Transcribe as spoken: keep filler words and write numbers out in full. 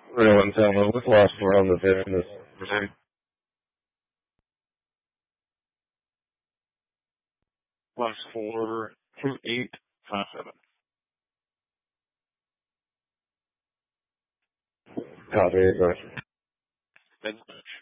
Three one ten. What's the last four on the V I N this proceeding? Last four two eight five seven. Copy. Gotcha. Thanks much.